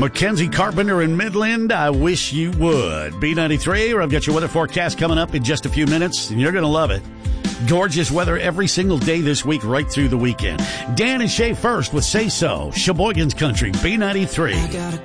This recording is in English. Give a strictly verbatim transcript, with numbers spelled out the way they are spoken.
Mackenzie Carpenter in Midland, I wish you would. B ninety-three, where I've got your weather forecast coming up in just a few minutes, and you're going to love it. Gorgeous weather every single day this week, right through the weekend. Dan and Shay first with Say So, Sheboygan's Country, B ninety-three.